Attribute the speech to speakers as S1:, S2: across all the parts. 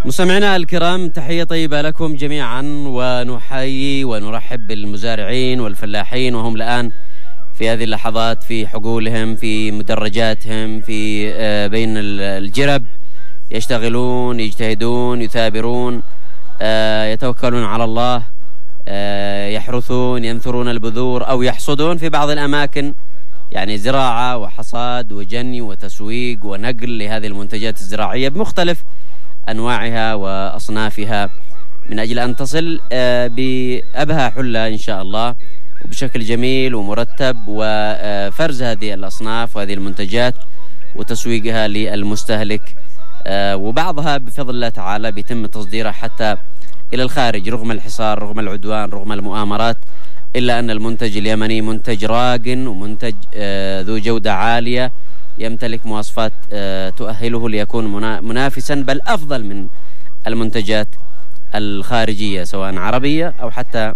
S1: مستمعينا الكرام، تحية طيبة لكم جميعا، ونحيي ونرحب بالمزارعين والفلاحين وهم الآن في هذه اللحظات في حقولهم، في مدرجاتهم، في بين الجرب، يشتغلون، يجتهدون، يثابرون، يتوكلون على الله، يحرثون، ينثرون البذور أو يحصدون في بعض الأماكن، يعني زراعة وحصاد وجني وتسويق ونقل لهذه المنتجات الزراعية بمختلف أنواعها وأصنافها، من أجل أن تصل بأبهى حلة إن شاء الله وبشكل جميل ومرتب، وفرز هذه الأصناف وهذه المنتجات وتسويقها للمستهلك، وبعضها بفضل الله تعالى بيتم تصديرها حتى إلى الخارج رغم الحصار، رغم العدوان، رغم المؤامرات، إلا أن المنتج اليمني منتج راق ومنتج ذو جودة عالية، يمتلك مواصفات تؤهله ليكون منافسا بل أفضل من المنتجات الخارجية سواء عربية أو حتى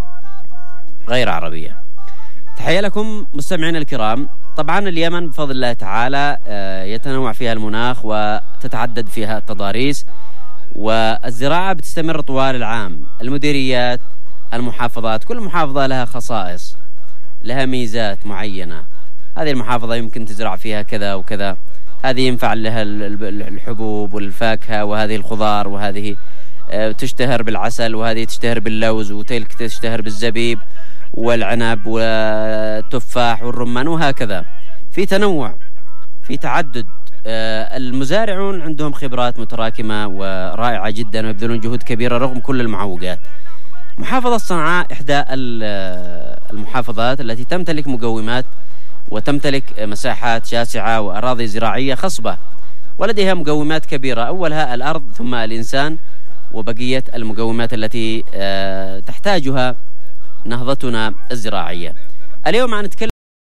S1: غير عربية. تحية لكم مستمعينا الكرام. طبعا اليمن بفضل الله تعالى يتنوع فيها المناخ وتتعدد فيها التضاريس، والزراعة بتستمر طوال العام. المديريات، المحافظات، كل محافظة لها خصائص، لها ميزات معينة. هذه المحافظة يمكن تزرع فيها كذا وكذا، هذه ينفع لها الحبوب والفاكهة، وهذه الخضار، وهذه تشتهر بالعسل، وهذه تشتهر باللوز، وتلك تشتهر بالزبيب والعنب والتفاح والرمان، وهكذا. في تنوع، في تعدد. المزارعون عندهم خبرات متراكمة ورائعة جدا، ويبذلون جهود كبيرة رغم كل المعوقات. محافظة صنعاء إحدى المحافظات التي تمتلك مقومات وتمتلك مساحات شاسعة وأراضي زراعية خصبة، ولديها مقومات كبيرة، أولها الأرض ثم الإنسان، وبقية المقومات التي تحتاجها نهضتنا الزراعية. اليوم نتكلم